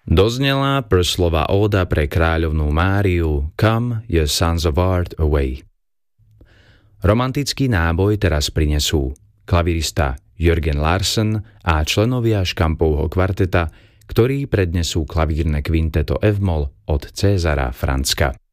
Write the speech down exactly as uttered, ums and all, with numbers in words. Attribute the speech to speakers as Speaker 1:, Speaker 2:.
Speaker 1: Doznela Purcellová óda pre kráľovnú Máriu Come, Ye Sons of Art, Away. Romantický náboj teraz prinesú klavirista Jörgen Larsen a členovia Škampovho kvarteta, ktorí prednesú klavírne kvinteto F-moll od Césara Franzka.